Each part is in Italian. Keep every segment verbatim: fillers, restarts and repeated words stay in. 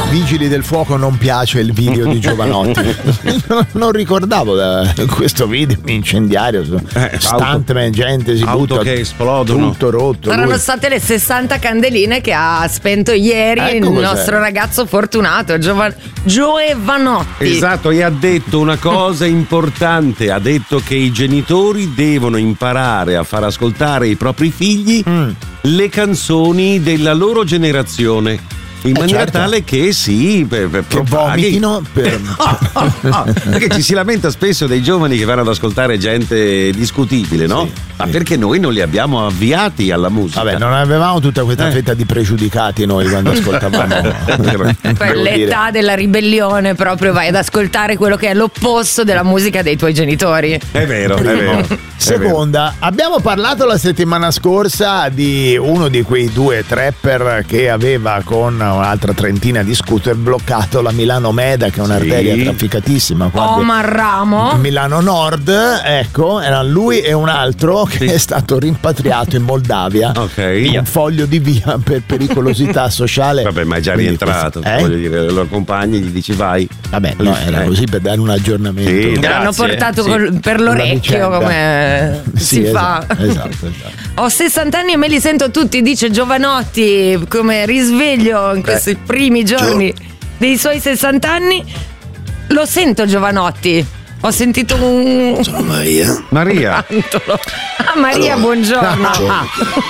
Vigili del Fuoco non piace il video di Giovanotti. non, non ricordavo da questo video incendiario, eh, stuntman, auto, gente si auto butta, che esplodono, tutto rotto. Saranno lui. state le sessanta candeline che ha spento ieri Ecco il cos'è. nostro ragazzo fortunato Giovan- Giovanotti. Esatto, e ha detto una cosa importante, ha detto che i genitori devono imparare a far ascoltare ai propri figli mm. le canzoni della loro generazione. In eh maniera certo. tale che sì, per, per che vomitino per... oh, oh, oh. Perché ci si lamenta spesso dei giovani che vanno ad ascoltare gente discutibile, no? Sì, ma sì. perché noi non li abbiamo avviati alla musica. Vabbè, non avevamo tutta questa eh. fetta di pregiudicati noi quando ascoltavamo. Quell'età della ribellione, proprio vai ad ascoltare quello che è l'opposto della musica dei tuoi genitori. È vero, è vero. Seconda, abbiamo parlato la settimana scorsa di uno di quei due trapper che aveva con un'altra trentina di scooter bloccato la Milano Meda, che è un'arteria sì. trafficatissima qua Omar Ramo, Milano Nord, ecco, era lui e un altro che sì. è stato rimpatriato in Moldavia okay. con un foglio di via per pericolosità sociale. Vabbè, ma è già Quindi rientrato, questo, eh? voglio dire, lo accompagni, gli dici vai. Vabbè, no, era eh. così per dare un aggiornamento. Sì, l'hanno portato sì. col, per l'orecchio come sì, si esatto, fa. Esatto, esatto. Ho sessanta anni e me li sento tutti, dice Giovanotti, come risveglio in questi Beh. primi giorni dei suoi sessanta anni. Lo sento Giovanotti. Ho sentito un... Sono Maria. Maria. Ah, Maria, allora, buongiorno. buongiorno.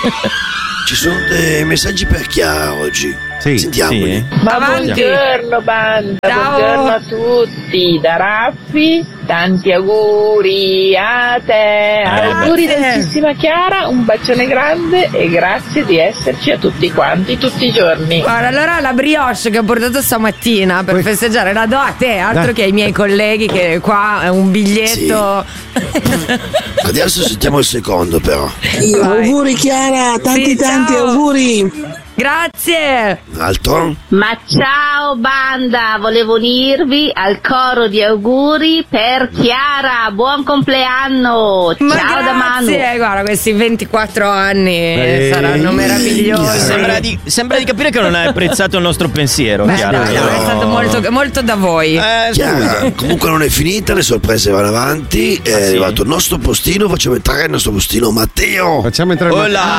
Ci sono dei messaggi per Chiara oggi. Sì, sentiamoli. sì. Ma Avanti. buongiorno banda, Ciao. buongiorno a tutti da Raffi, tanti auguri a te, auguri dolcissima Chiara, un bacione grande e grazie di esserci a tutti quanti, tutti i giorni. Guarda, allora la brioche che ho portato stamattina per festeggiare la do a te, altro Dai. che ai miei colleghi, che qua è un biglietto. Sì. Adesso sentiamo il secondo però. Vai. Auguri Chiara, tanti sì, tanti ciao. auguri. Grazie. Un altro? Ma ciao banda, volevo unirvi al coro di auguri per Chiara, buon compleanno. Ma ciao da Manu. Grazie, guarda, questi ventiquattro anni Ehi. saranno meravigliosi. Sembra di, sembra di capire che non hai apprezzato il nostro pensiero. Beh, Chiara. dai, no. è stato molto, molto da voi. Eh, Chiara, comunque non è finita, le sorprese vanno avanti. È Ah, sì? arrivato il nostro postino, facciamo entrare il nostro postino Matteo. Facciamo entrare Oh là.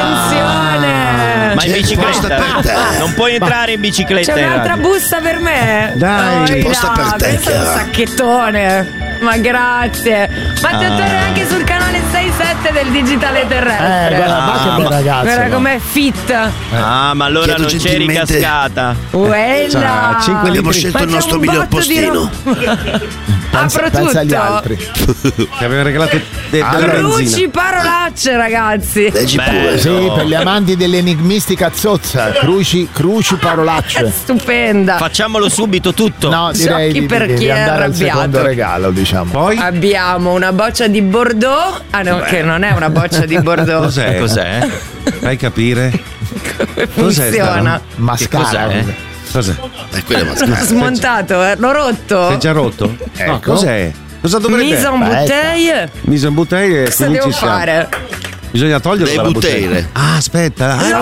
Attenzione. Ma in C'è posta per bicicletta? te. Non puoi entrare in bicicletta. C'è in un'altra radio. busta per me. Dai. Oh, C'è posta no, per te, pensa a un Chiara. sacchettone. Ma grazie. Ma ti Ah. torna anche sul canale sei sette del digitale terrestre. Eh, guarda, ma che bel ragazzo. Guarda no? com'è fit. Ah, ma allora Chiedo non c'eri gentilmente- cascata. Quella. C'ha cinque Abbiamo litri. scelto il Facciamo nostro un miglior botto di postino. roba. Pensa, Apro pensa agli tutto. altri. Che aveva regalato de- della Cruci, benzina. parolacce, ragazzi. Leggi Beh, pure. Sì, per gli amanti dell'enigmistica zozza, cruci, cruci parolacce. Stupenda. Facciamolo subito tutto. No, direi Sciocchi di, per di, chi di è andare al arrabbiato. secondo regalo, diciamo. Poi Abbiamo una boccia di Bordeaux. Ah no, che non è una boccia di Bordeaux. cos'è? Cos'è? Fai capire? Come Cos'è funziona? Mascara. cos'è? Cos'è? Eh, quella è L'ho mascara. smontato, eh, l'ho rotto. Sei già rotto? Ecco. No, cos'è? Cosa dovrebbe Mise en Aspetta. bouteille. Mise en bouteille e Cosa quindi devo ci siamo. fare? Bisogna toglierla Dei dalla bottiglie. bottiglia. Ah, aspetta. Ah,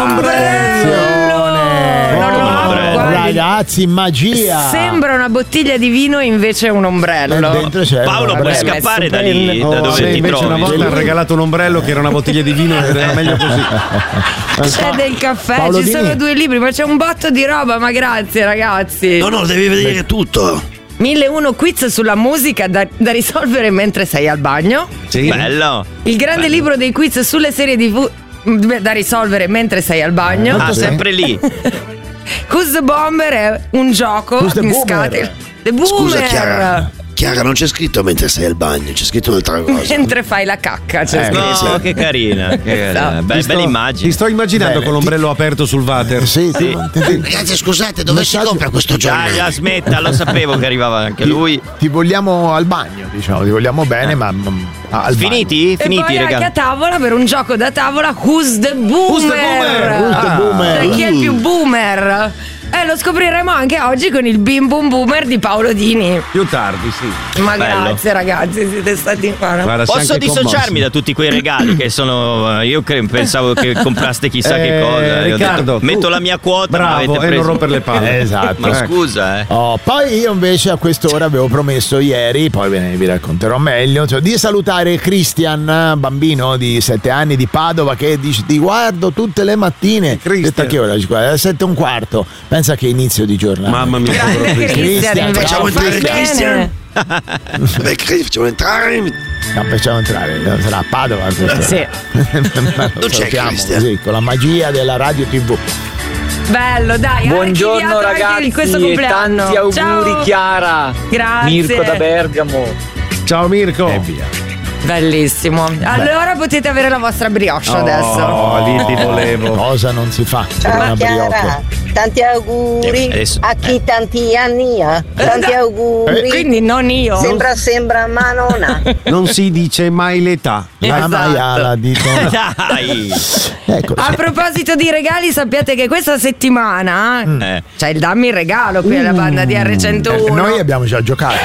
L'ombrello. No, no, Ombrello. guardi, Ragazzi, magia. sembra una bottiglia di vino, invece è un ombrello. Dentro c'è Paolo, un puoi Vabbè, ombrello. scappare da stupendo. lì, Oh, da dove se ti invece trovi. una volta ha regalato un ombrello che era una bottiglia di vino ed era meglio così. C'è del caffè, Paolo ci Dini. sono due libri, ma c'è un botto di roba, ma grazie ragazzi. No, no, devi vedere tutto. mille e uno quiz sulla musica da, da risolvere mentre sei al bagno. Sì. Bello. Il grande Bello. libro dei quiz sulle serie tivù da risolvere mentre sei al bagno. Ah, Sì. sempre lì. Who's the Bomber è un gioco Who's the in Boomer? scatole. The Boomer. Scusa Chiara. Chiara, non c'è scritto mentre sei al bagno, c'è scritto un'altra cosa. Mentre fai la cacca, c'è Eh, scritto. No, che carina. Che carina. Esatto. Be- Ti sto- bella immagine. Ti sto immaginando Bene, con l'ombrello aperto sul water. Sì, sì. Ti, ti- Ragazzi, scusate, dove si Messaggio- compra questo Dai, giornale? la smetta, lo sapevo che arrivava anche ti- lui. ti vogliamo al bagno, diciamo, ti vogliamo bene, ma ma- al bagno. Finiti? E Finiti, poi anche a raga. tavola per un gioco da tavola. Who's the Boomer? Who's the Boomer? Who's the boomer? Cioè, chi è il più boomer? Eh, lo scopriremo anche oggi con il Bim Bum Boomer di Paolo Dini. Più tardi, sì. Ma Bello. grazie ragazzi, siete stati qua. Guarda, sei Posso anche dissociarmi commosso. da tutti quei regali che sono. Io cre- pensavo che compraste chissà Eh, che cosa. Io ho Riccardo, detto, metto tu- la mia quota. ma Bravo, avete e preso- non rompere le palle. Esatto. Ma Ecco. scusa, eh. Oh, poi io invece a quest'ora avevo promesso ieri, poi ve ne vi racconterò meglio, cioè, di salutare Christian, bambino di sette anni di Padova, che dice ti guardo tutte le mattine. Christian. Detta che ora? Alle sette e un quarto. Pensa che inizio di giornata. Mamma mia, Grande povero Cristian. Cristian, invece, Facciamo fai entrare bene. Christian. Vabbè, Chris, facciamo entrare. No, facciamo entrare, sarà a Padova questo. Sì. Ma lo Non c'è sappiamo, Christian. così, con la magia della radio tivù. Bello, dai. Buongiorno archiviato anche di questo ragazzi e compleanno. tanti auguri Ciao. Chiara. Grazie. Mirko da Bergamo. Ciao Mirko. E via. Bellissimo. Allora potete avere la vostra brioche adesso. Oh, lì ti volevo. Cosa non si fa? Una Ciao Chiara, brioche. tanti auguri Eh, adesso- a chi tanti anni ha. Tanti auguri. Quindi non io. Sembra, sembra, ma non ha. Non si dice mai l'età. La Esatto. maiala di Dai. Ecco. A proposito di regali, sappiate che questa settimana Eh. c'è il dammi il regalo qui alla banda di R centouno. Eh, noi abbiamo già giocato.